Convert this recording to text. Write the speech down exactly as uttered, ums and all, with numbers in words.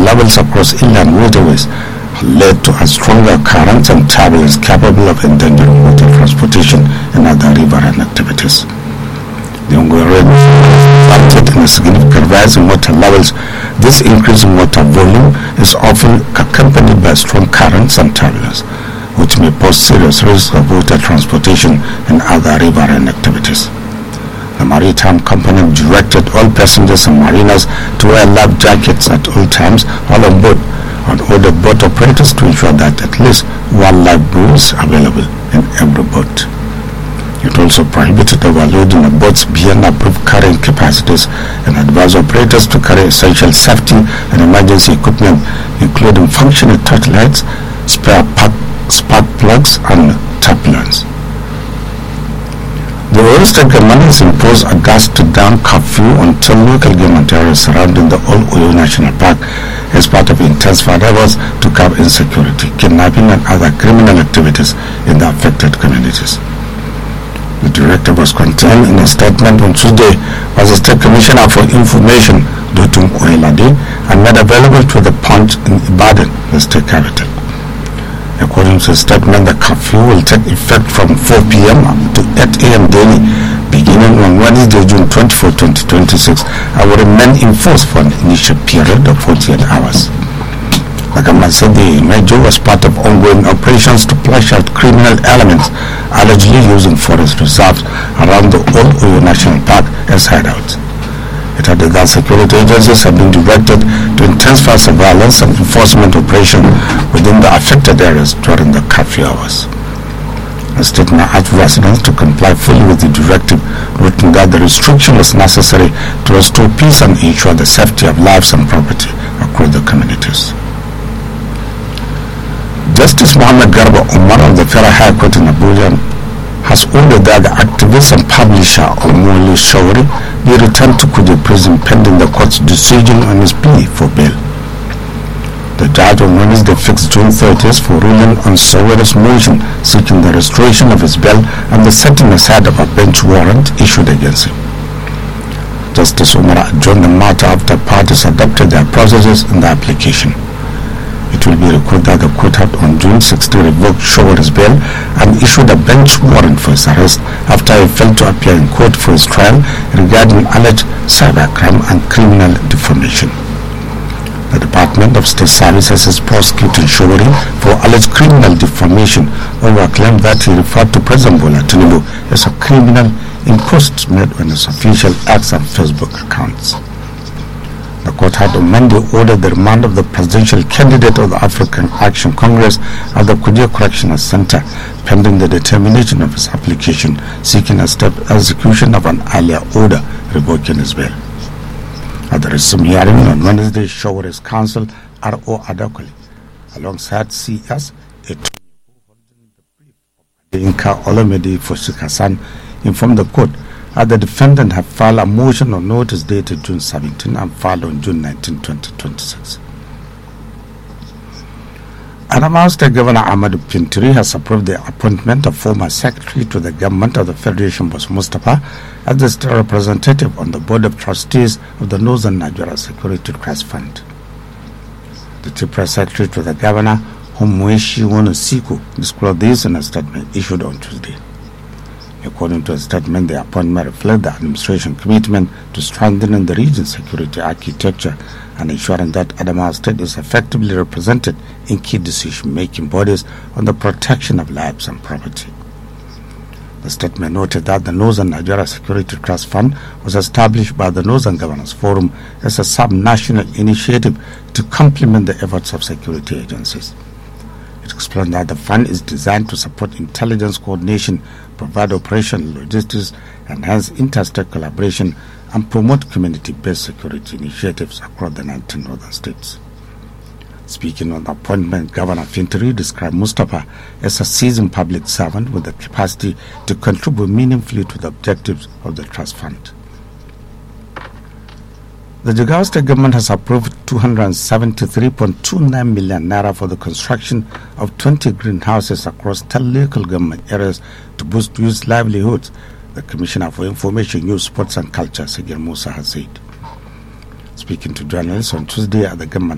levels across inland waterways led to a stronger currents and turbulence capable of endangering water transportation and other riverine activities. The ongoing rain resulted in a significant rise in water levels. This increase in water volume is often accompanied by strong currents and turbulence, which may pose serious risks of water transportation and other riverine activities. The maritime component directed all passengers and mariners to wear life jackets at all times while on board, and ordered boat operators to ensure that at least one life buoy is available in every boat. It also prohibited overloading of boats beyond approved carrying capacities and advised operators to carry essential safety and emergency equipment, including functioning torchlights, spare spark plugs, and tarpaulins. The Oyo State government has imposed a dusk to dawn curfew on ten local government areas surrounding the Old Oyo National Park as part of intensified efforts to curb insecurity, kidnapping, and other criminal activities in the affected communities. The directive was contained in a statement on Tuesday by the State Commissioner for Information, Dotun Oyelade, and made available to the Punch in Ibadan, the state capital. According to the statement, the curfew will take effect from four p.m. to eight a.m. daily, beginning on Wednesday, June twenty-fourth, twenty twenty-six, and will remain in force for an initial period of forty-eight hours. The government said the measure was part of ongoing operations to flush out criminal elements allegedly using forest reserves around the Old Oyo National Park as hideouts. It added that security agencies have been directed to intensify surveillance and enforcement operations within the affected areas during the curfew hours. The statement urged residents to comply fully with the directive, noting that the restriction was necessary to restore peace and ensure the safety of lives and property across the communities. Justice Muhammad Garba Umar of the Federal High Court in Abuja has ordered that the activist and publisher Omolu Shawari be returned to Kuje prison pending the court's decision on his plea for bail. The judge on Wednesday fixed June thirtieth for ruling on Shawari's motion seeking the restoration of his bail and the setting aside of a bench warrant issued against him. Justice Umar adjourned the matter after parties adopted their processes in the application. It will be recorded that the court had on June sixteenth revoked Shawari's bail and issued a bench warrant for his arrest after he failed to appear in court for his trial regarding alleged cybercrime and criminal defamation. The Department of State Services is prosecuting Shawari for alleged criminal defamation over a claim that he referred to President Bola Tinubu as a criminal in posts made on his official X and Facebook accounts. The court had on Monday ordered the remand of the presidential candidate of the African Action Congress at the Kuje Correctional Center pending the determination of his application seeking a step execution of an earlier order revoking his bail. At the resumed hearing on Wednesday, Shawari's counsel R O Adakoli, alongside C S a holding the brief of Adeyinka Olomide Foshikasan, informed the court that the defendant had filed a motion on notice dated June seventeenth and filed on June nineteenth, twenty twenty-six. Adamawa State Governor Ahmadu Pintiri has approved the appointment of former Secretary to the Government of the Federation, Boss Mustapha, as the state representative on the Board of Trustees of the Northern Nigeria Security Trust Fund. The Chief Press Secretary to the Governor, Homeweshi Wonosiko, disclosed this in a statement issued on Tuesday. According to a statement, the appointment reflects the administration commitment to strengthening the region's security architecture and ensuring that Adamawa State is effectively represented in key decision-making bodies on the protection of lives and property. The statement noted that the Northern Nigeria Security Trust Fund was established by the Northern Governors Forum as a sub-national initiative to complement the efforts of security agencies. It explained that the fund is designed to support intelligence coordination, provide operational logistics, enhance interstate collaboration, and promote community-based security initiatives across the nineteen northern states. Speaking on the appointment, Governor Pintiri described Mustapha as a seasoned public servant with the capacity to contribute meaningfully to the objectives of the trust fund. The Jigawa State government has approved two hundred seventy-three point two nine million naira for the construction of twenty greenhouses across ten local government areas to boost youth livelihoods, the Commissioner for Information, Youth, Sports and Culture, Sigir Musa, has said. Speaking to journalists on Tuesday at the government